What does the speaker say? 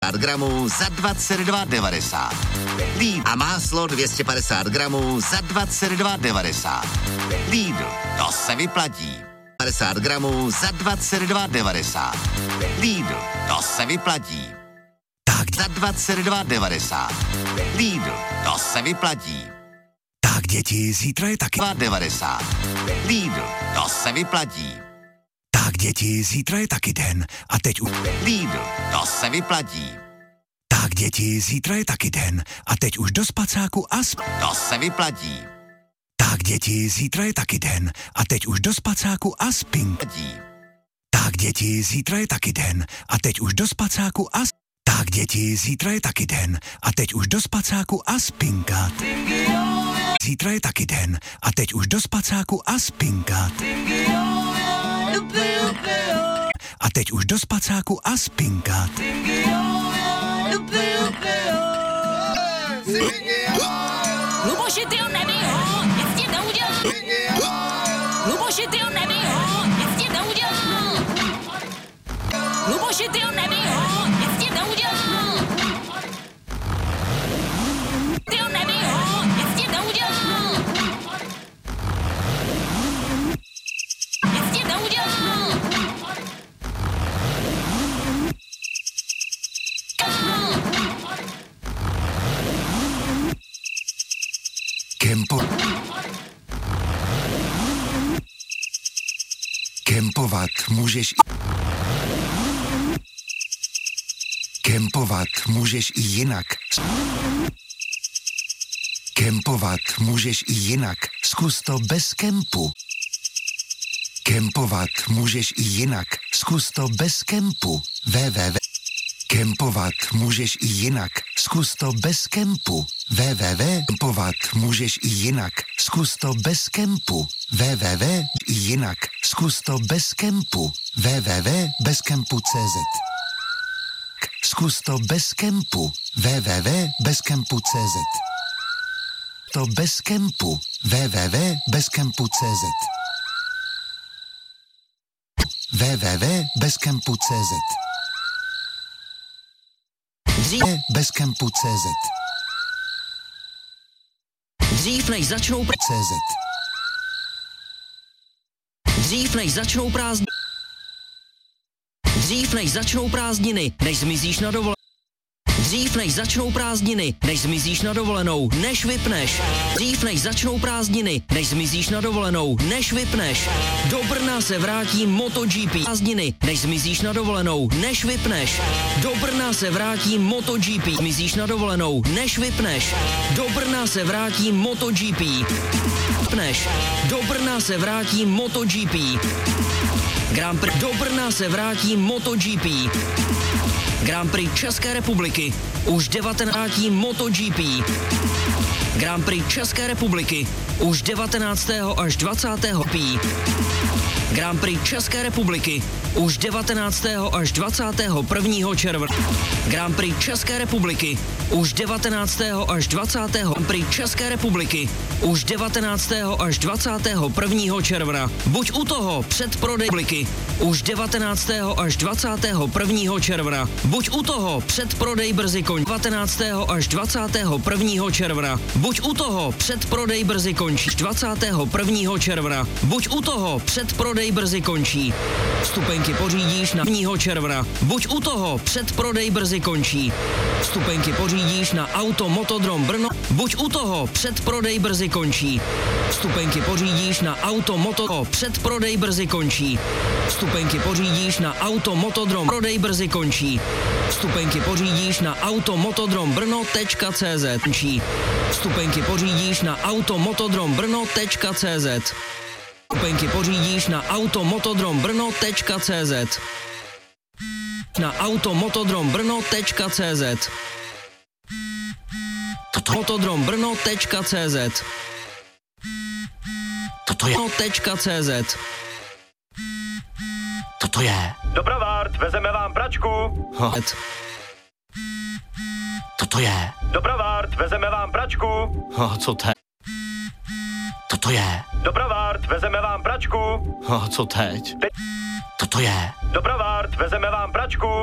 gramů za 22,90. Lidl a máslo 250 gramů za 22,90. Lidl, to se vyplatí. 50 gramů za 22,90. Lidl, to se vyplatí. Tak za 22,90. Lidl, to se vyplatí. Tak děti, zítra je taky 2,90. Lidl, to se vyplatí. Tak děti, zítra je taky den a teď už Lidl, to se vyplatí. Tak děti, zítra je taky den a teď už do spacáku a To se vyplatí. Tak děti, zítra je taky den a teď už do spacáku a spink. Tak děti, zítra je taky den a teď už do spacáku a Tak děti, zítra je taky den a teď už do spacáku a spinkat. Zítra je taky den a teď už do spacáku a spinkat. A teď už do spacáku a spinkat. Luboši, ty ho nebij ho, nic ti neudělá. Luboši, ty ho nebij ho, nic ti neudělá. Luboši, ty ho nebij ho, nic ti neudělá. Ty ho nebij ho, nic ti neudělá. Nic ti neudělá. Kempovat můžeš Kempovat můžeš i jinak. Kempovat můžeš i jinak. Zkus to bez kempu. Kempovat můžeš i jinak. Zkus to bez kempu. Kempovat můžeš i jinak. Zkus to bez kempu. Kempovat můžeš i jinak. Zkus to bez kempu. I jinak. Zkus to bez kempu. Bezkempu.cz. Zkus to bez kempu. Bezkempu.cz. To bez kempu. Bezkempu.cz. Bezkempu.cz. Bezkempu.cz. Dřív než začnou CZ. Dřív než začnou prázdniny. Dřív než začnou prázdniny, než zmizíš na dovolenou. Dřív než začnou prázdniny, než zmizíš na dovolenou, než vypneš. Dřív než začnou prázdniny, než zmizíš na dovolenou, než vypneš. Do Brna se vrátí MotoGP. Prázdniny, než zmizíš na dovolenou, než vypneš. Do Brna se vrátí MotoGP. Zmizíš na dovolenou, než vypneš. Do Brna se vrátí MotoGP. Vypneš. Do Brna se vrátí MotoGP. Grand Prix. Do Brna se vrátí MotoGP. Grand Prix České republiky. Už 19. MotoGP. Grand Prix České republiky. Už 19. až 20. Grand Prix České republiky. Už 19. až 21. června. Grand Prix České republiky. Už 19. až 20. Grand Prix České republiky. Už 19. až 21. června. Buď u toho před prodej publiky. Už 19. až 21. června. Buď u toho před prodej brzy končí. 19. až 21. června. Buď u toho před prodej brzy končí. 21. června. Buď u toho před prodej brzy končí. Vstupenky pořídíš na 1. června. Buď u toho před prodej brzy končí. Vstupenky pořídíš na Automotodrom Brno. Buď u toho před prodej brzy končí. Vstupenky pořídíš na Automoto. Před prodej brzy končí. Vstupenky pořídíš na Automotodrom. Prodej brzy končí. Vstupenky pořídíš na Automotodrom Brno.cz. Vstupenky pořídíš na Automotodrom Brno.cz. Vstupenky pořídíš na Automotodrom Brno.cz. Na Automotodrom Brno.cz. Motodrom Brno.cz. Toto je. Brno.cz. Toto je. Doprovard, vezeme vám pračku. Toto je. Doprovard, vezeme vám pračku. Co te? Toto je. Doprovard, vezeme vám pračku. Co teď? Toto je. Doprovard, vezeme vám pračku.